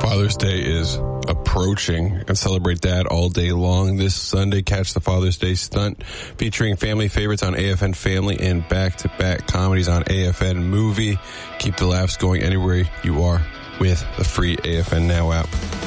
Father's Day is approaching, and celebrate Dad all day long. This Sunday, catch the Father's Day Stunt featuring family favorites on AFN Family and back-to-back comedies on AFN Movie. Keep the laughs going anywhere you are with the free AFN Now app.